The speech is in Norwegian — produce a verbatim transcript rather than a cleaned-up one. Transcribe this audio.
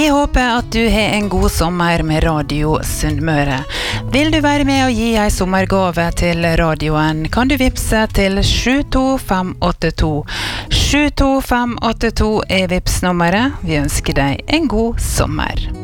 Vi håper at du har en god sommer med Radio Sunnmøre. Vil du være med og gi en sommergave til radioen, kan du vipse til sju to fem åtte to. sju to fem åtte to er vipsnummeret. Vi ønsker deg en god sommer.